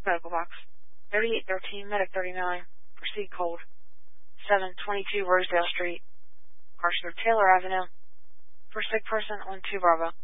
Medical box. 3813, Medic 39. Proceed cold. 722 Rosedale Street. Carson Taylor Avenue. For sick person on 2 Bravo.